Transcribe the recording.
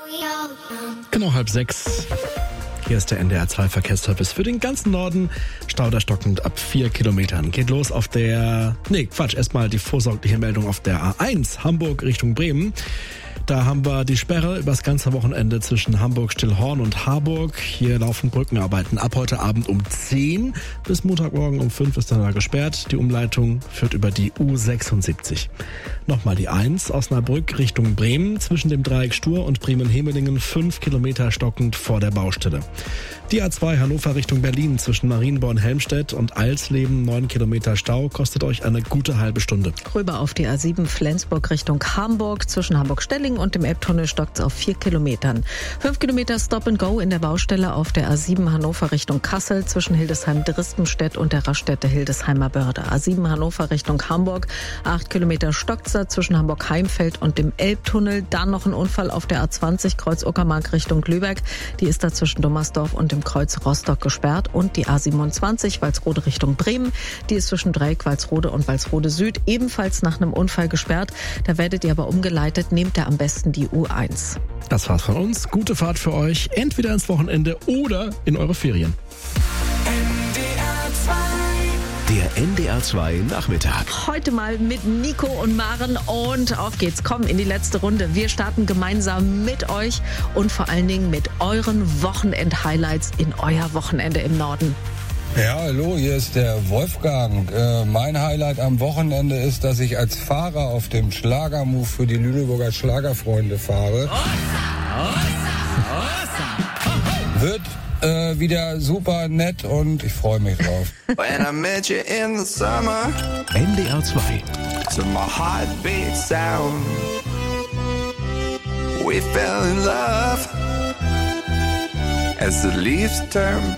Genau 5:30. Hier ist der NDR 2 Verkehrsservice für den ganzen Norden. Stauderstockend ab 4 Kilometern. Geht los auf erstmal die vorsorgliche Meldung auf der A1 Hamburg Richtung Bremen. Da haben wir die Sperre übers ganze Wochenende zwischen Hamburg-Stillhorn und Harburg. Hier laufen Brückenarbeiten ab heute Abend um 10 bis Montagmorgen um 5 ist dann da gesperrt. Die Umleitung führt über die U76. Nochmal die 1 Osnabrück Richtung Bremen zwischen dem Dreieck Stur und Bremen-Hemelingen 5 Kilometer stockend vor der Baustelle. Die A2 Hannover Richtung Berlin zwischen Marienborn-Helmstedt und Alsleben 9 Kilometer Stau kostet euch eine gute halbe Stunde. Rüber auf die A7 Flensburg Richtung Hamburg zwischen Hamburg-Stelling und dem Elbtunnel stockt es auf 4 Kilometern. 5 Kilometer Stop and Go in der Baustelle auf der A7 Hannover Richtung Kassel zwischen Hildesheim-Drispenstedt und der Raststätte Hildesheimer Börde. A7 Hannover Richtung Hamburg 8 Kilometer stockt es zwischen Hamburg-Heimfeld und dem Elbtunnel. Dann noch ein Unfall auf der A20 Kreuz Uckermark Richtung Lübeck. Die ist da zwischen Dommersdorf und dem Kreuz Rostock gesperrt. Und die A27 Walsrode Richtung Bremen. Die ist zwischen Dreieck Walsrode und Walsrode Süd ebenfalls nach einem Unfall gesperrt. Da werdet ihr aber umgeleitet. Nehmt ihr am besten die U1. Das war's von uns. Gute Fahrt für euch. Entweder ins Wochenende oder in eure Ferien. Der NDR 2 Nachmittag. Heute mal mit Nico und Maren und auf geht's. Komm in die letzte Runde. Wir starten gemeinsam mit euch und vor allen Dingen mit euren Wochenend-Highlights in euer Wochenende im Norden. Ja, hallo, hier ist der Wolfgang. Mein Highlight am Wochenende ist, dass ich als Fahrer auf dem Schlagermove für die Lüneburger Schlagerfreunde fahre. Wird wieder super nett und ich freue mich drauf. When I met you in the summer, NDR 2. to my heartbeat sound, we fell in love as the leaves turn